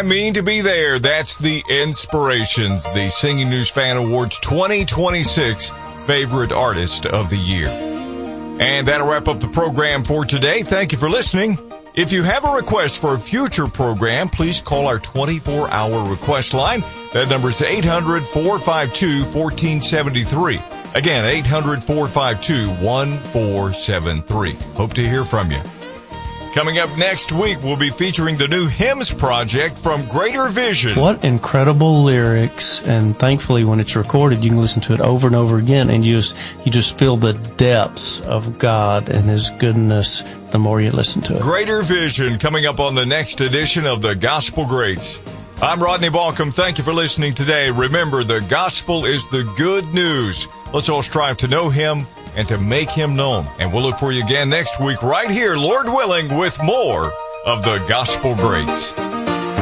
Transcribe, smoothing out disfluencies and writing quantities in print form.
mean to be there. That's the Inspirations, the Singing News Fan Awards 2026 Favorite Artist of the Year. And that'll wrap up the program for today. Thank you for listening. If you have a request for a future program, please call our 24-hour request line. That number is 800-452-1473. Again, 800-452-1473. Hope to hear from you. Coming up next week, we'll be featuring the new Hymns Project from Greater Vision. What incredible lyrics. And thankfully, when it's recorded, you can listen to it over and over again, and you just feel the depths of God and His goodness the more you listen to it. Greater Vision coming up on the next edition of the Gospel Greats. I'm Rodney Balcom. Thank you for listening today. Remember, the gospel is the good news. Let's all strive to know Him and to make Him known. And we'll look for you again next week right here, Lord willing, with more of the Gospel Greats.